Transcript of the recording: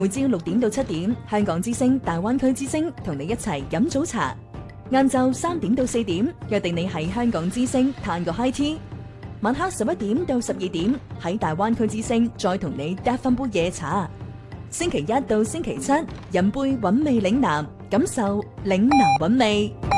每朝6點到7點，香港之聲、大灣區之聲同你一齊飲早茶。晏晝3點到4點，約定你喺香港之聲嘆個 high tea。晚黑11點到12點，喺大灣區之聲再同你嗒翻杯夜茶。星期一到星期七，飲杯韻味嶺南，感受嶺南韻味。